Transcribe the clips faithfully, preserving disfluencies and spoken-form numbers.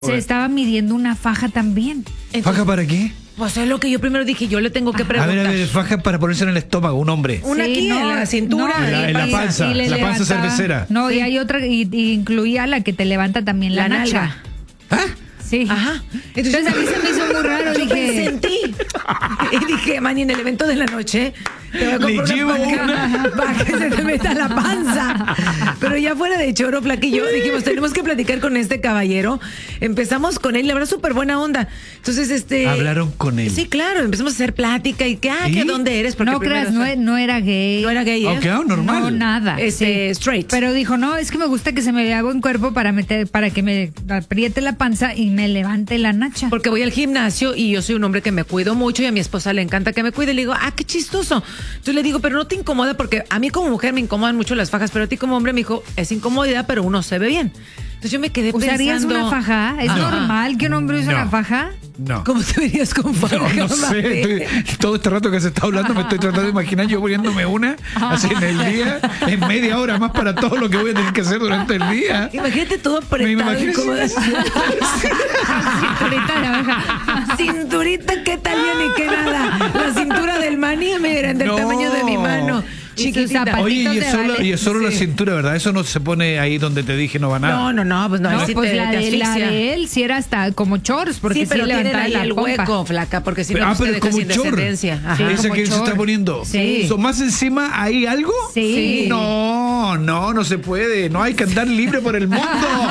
Se estaba midiendo una faja también. Entonces, ¿Faja para qué? pues es lo que yo primero dije, yo le tengo que A preguntar. ver, a ver, faja para ponerse en el estómago, un hombre. Una Sí, aquí no, en la cintura. no, En la- y en la y- panza. y le la panza cervecera. No, Sí. y hay otra, y, y incluía la que te levanta también la, La nacha. nalga. ¿Ah? Sí. Ajá. Entonces, a mí se me hizo muy raro. Yo dije, pensé en ti. Y dije, Manny, en el evento de la noche te voy a Le comprar llevo una una. paca para que se te meta la panza. Pero ya fuera de choro, Flaca y yo dijimos, tenemos que platicar con este caballero. Empezamos con él, la verdad, súper buena onda. Entonces, este... Hablaron con él. Sí, claro, empezamos a hacer plática y que, ah, ¿Y? ¿que dónde eres? Porque no primero creas, no, fue- e- no era gay. no era gay, ¿eh? Ok, ah, normal. No, nada. Este, Sí. straight. Pero dijo, no, es que me gusta que se me vea buen cuerpo para meter, para que me apriete la panza y me levante la nacha. Porque voy al gimnasio y yo soy un hombre que me cuido mucho y a mi esposa le encanta que me cuide. Le digo, ah, qué chistoso. Entonces le digo, pero no te incomoda, porque a mí como mujer me incomodan mucho las fajas, pero a ti como hombre me dijo, es incomodidad, pero uno se ve bien. Entonces yo me quedé ¿Usarías pensando. una faja? ¿Es Ajá. normal que un hombre use No. una faja? No. ¿Cómo te verías con faja? No, no Mami? sé. estoy- todo este rato que se está hablando me estoy tratando de imaginar yo poniéndome una así en el día, en media hora más para todo lo que voy a tener que hacer durante el día. Imagínate todo apretado. Me imagino- incómodo. Cinturita de abeja. Cinturita, qué tal ni qué nada. La cintura del Manny, miren, del No. tamaño de mi mano. Y sus Chiquitita. zapatos. Oye, y es de solo, ballet. y es solo la Sí. cintura, ¿verdad? Eso no se pone ahí donde te dije no va nada. No, no, no, pues no, No, ahí sí pues te, la, te de, la asfixia. de él sí era hasta como shorts, porque Sí, sí, pero tienen levantaba ahí la el pompa. hueco, Flaca, porque si no, Pero- ah, pues, te pero dejas como sin chor. descendencia. Ajá. Sí. Esa como que se chor. está poniendo. Sí. ¿So, ¿Más encima hay algo? Sí. No, no, no se puede. No hay que andar libre por el mundo.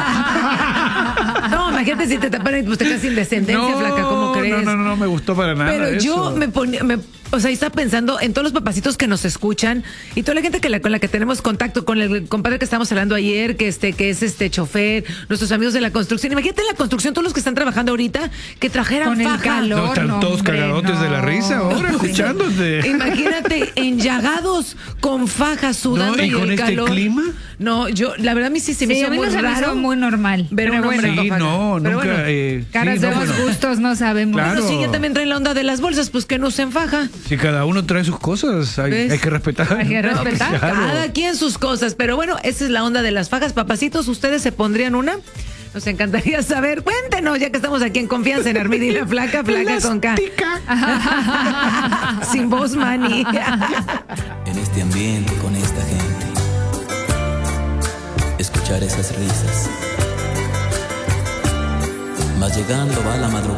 No, imagínate si te tapan y pues te quedas sin descendencia, no, Flaca, ¿cómo crees? No, no, no, no me gustó para nada. Pero yo eso. me ponía, me, o sea, estaba pensando en todos los papacitos que nos escuchan y toda la gente que la, con la que tenemos contacto, con el compadre que estábamos hablando ayer, que este, que es este chofer, nuestros amigos de la construcción. Imagínate en la construcción, todos los que están trabajando ahorita, que trajeran Con el faja. calor. No, están no, todos hombre, cagadotes de la no. risa ahora, escuchándote. Imagínate, enllagados con fajas sudando No, ¿y y con el este calor. clima? No, yo, la verdad a mí sí se me Sí, hizo a mí muy no se me hizo raro. muy normal. Ver Pero un hombre bueno, Sí, con faja. no, Pero nunca. bueno. eh, caras sí, de no, ojos bueno. gustos no sabemos. Claro. Bueno, sí, ya también traen la onda de las bolsas, pues que no usen faja. Si cada uno trae sus cosas, hay, ¿Ves? hay que respetar. Hay que No, respetar. pues, Claro. cada quien sus cosas. Pero bueno, esa es la onda de las fajas. Papacitos, ¿ustedes se pondrían una? Nos encantaría saber. Cuéntenos, ya que estamos aquí en confianza en Armida y la Flaca, Flaca con K. Sin voz, Manny. En este ambiente, con esta gente, escuchar esas risas. Mas llegando va la madrugada.